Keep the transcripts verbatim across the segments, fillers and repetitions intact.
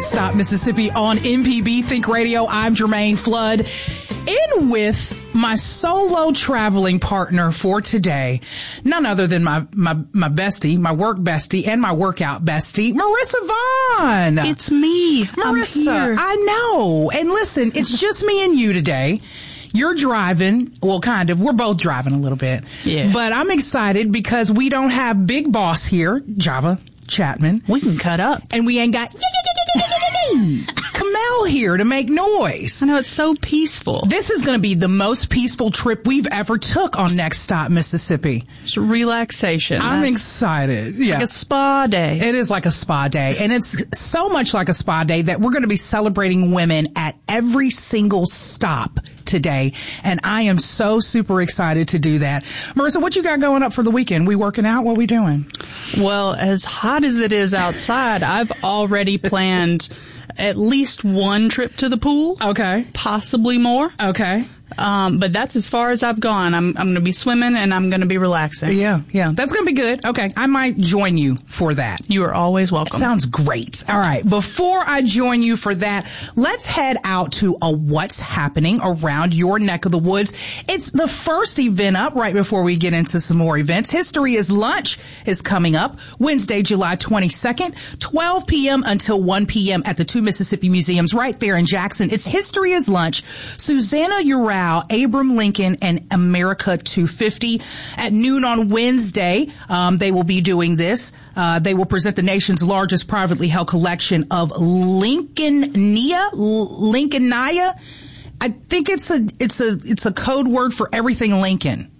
Stop Mississippi on M P B Think Radio. I'm Jermaine Flood, in with my solo traveling partner for today, none other than my, my, my bestie, my work bestie, and my workout bestie, Marissa Vaughn. It's me. Marissa, I know. And listen, it's just me and you today. You're driving. Well, kind of. We're both driving a little bit. Yeah. But I'm excited because we don't have Big Boss here, Java Chapman. We can cut up. And we ain't got Kamel here to make noise. I know, it's so peaceful. This is going to be the most peaceful trip we've ever took on Next Stop Mississippi. It's relaxation. I'm That's excited. Yeah. like a spa day. It is like a spa day. And it's so much like a spa day that we're going to be celebrating women at every single stop today. And I am so super excited to do that. Marissa, what you got going up for the weekend? We working out? What we doing? Well, as hot as it is outside, I've already planned at least one trip to the pool. Okay. Possibly more. Okay. Um, but that's as far as I've gone. I'm, I'm going to be swimming and I'm going to be relaxing. Yeah, yeah. That's going to be good. Okay. I might join you for that. You are always welcome. Sounds great. All right. Before I join you for that, let's head out to a what's happening around your neck of the woods. It's the first event up right before we get into some more events. History is Lunch is coming up Wednesday, July twenty-second, twelve p.m. until one p.m. at the two Mississippi Museums right there in Jackson. It's History is Lunch. Susanna Ural, Abraham Lincoln, and America two fifty. At noon on Wednesday, um, they will be doing this. Uh, they will present the nation's largest privately held collection of Lincolnia, Lincolnia. I think it's a, it's a, it's a code word for everything Lincoln.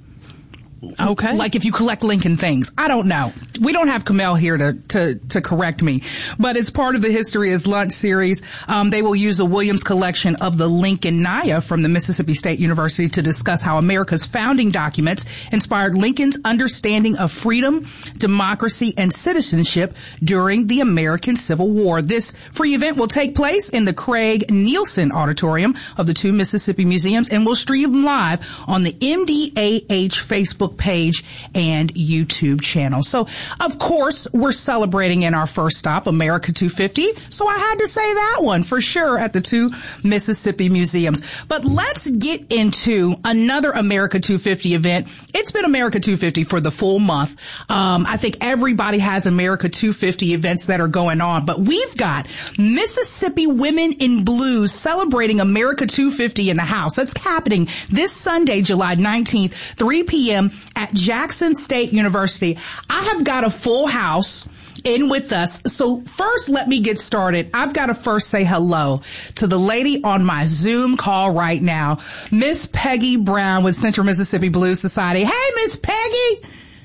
Okay. Like if you collect Lincoln things. I don't know. We don't have Kamel here to, to, to correct me, but it's part of the History is Lunch series. Um, they will use the Williams collection of the Lincolnia from the Mississippi State University to discuss how America's founding documents inspired Lincoln's understanding of freedom, democracy, and citizenship during the American Civil War. This free event will take place in the Craig Nielsen Auditorium of the two Mississippi Museums and will stream live on the M D A H Facebook page and YouTube channel. So, of course, we're celebrating in our first stop, America two fifty. So I had to say that one for sure at the two Mississippi Museums. But let's get into another America two fifty event. It's been America two fifty for the full month. Um, I think everybody has America two fifty events that are going on, but we've got Mississippi Women in Blues celebrating America two fifty in the house. That's happening this Sunday, July nineteenth, three p.m. at Jackson State University. I have got a full house in with us. So first, let me get started. I've got to first say hello to the lady on my Zoom call right now, Miss Peggy Brown with Central Mississippi Blues Society. Hey, Miss Peggy.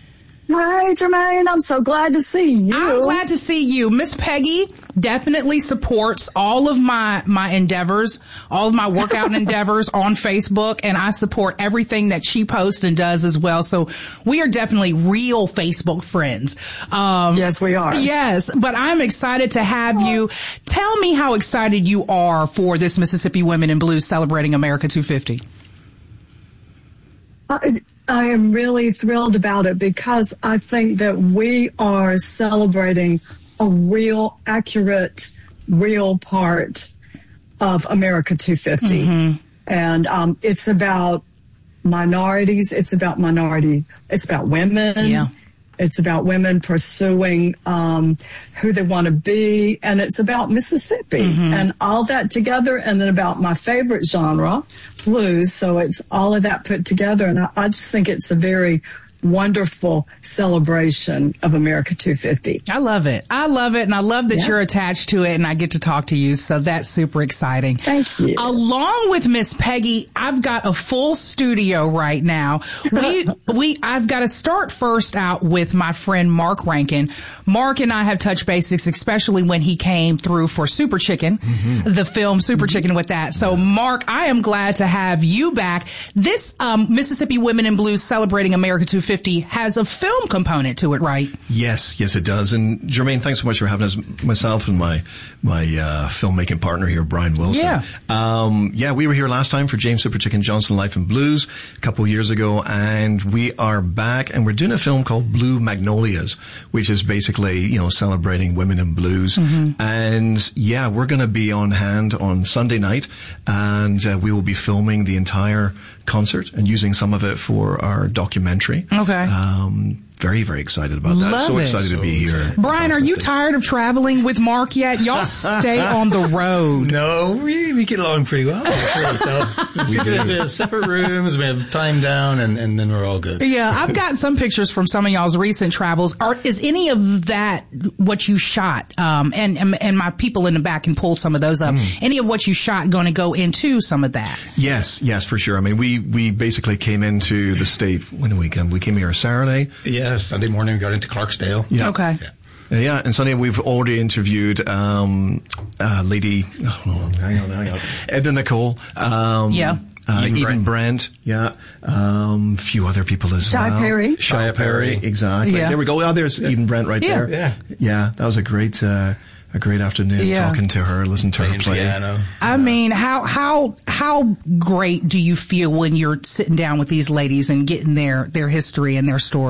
Hi, Jermaine. I'm so glad to see you. I'm glad to see you. Miss Peggy definitely supports all of my, my endeavors, all of my workout endeavors on Facebook, and I support everything that she posts and does as well. So we are definitely real Facebook friends. Um, yes, we are. Yes, but I'm excited to have you. Tell me how excited you are for this Mississippi Women in Blues celebrating America two fifty. I, I am really thrilled about it because I think that we are celebrating a real, accurate, real part of America two fifty. Mm-hmm. And um, it's about minorities. It's about minority. It's about women. Yeah. It's about women pursuing um, who they want to be. And it's about Mississippi mm-hmm. and all that together. And then about my favorite genre, blues. So it's all of that put together. And I, I just think it's a very wonderful celebration of America two fifty. I love it. I love it. And I love that yeah. you're attached to it and I get to talk to you. So that's super exciting. Thank you. Along with Miss Peggy, I've got a full studio right now. We, we, I've got to start first out with my friend Mark Rankin. Mark and I have touched basics, especially when he came through for Super Chicken, mm-hmm. the film Super mm-hmm. Chicken with that. So Mark, I am glad to have you back. This, um, Mississippi Women in Blues celebrating America two fifty fifty has a film component to it, right? Yes, yes, it does. And Jermaine, thanks so much for having us. Myself and my my uh, filmmaking partner here, Brian Wilson. Yeah, um, yeah, we were here last time for James Super Chicken Johnson Life and Blues a couple of years ago, and we are back, and we're doing a film called Blue Magnolias, which is basically, you know, celebrating women in blues. Mm-hmm. And yeah, we're going to be on hand on Sunday night, and uh, we will be filming the entire concert and using some of it for our documentary. Okay. Um, very, very excited about that. Love so it. excited to be here. Brian, are you tired of traveling with Mark yet? Y'all stay on the road. No, we, we get along pretty well. So we do. We have separate rooms, we have time down, and, and then we're all good. Yeah, I've got some pictures from some of y'all's recent travels. Are, is any of that what you shot? Um, and, and, and my people in the back can pull some of those up. Mm. Any of what you shot going to go into some of that? Yes, yes, for sure. I mean, we, we basically came into the state, when did we come? We came here Saturday. Yeah, Sunday morning we got into Clarksdale. Yeah. Okay. Yeah. Yeah, and Sunday we've already interviewed um, uh, Lady, oh, hang on, hang on, Edna Nicole. Um, yeah. Uh, Eden, Eden Brand, yeah. Um, a few other people as Shy well. Perry. Shy Perry, exactly. Yeah. There we go. Oh, there's yeah. Eden Brand right yeah. there. Yeah. Yeah, that was a great, uh, a great afternoon yeah. talking to her, listening to Playing her play. Piano. I mean, how, how, how great do you feel when you're sitting down with these ladies and getting their, their history and their story?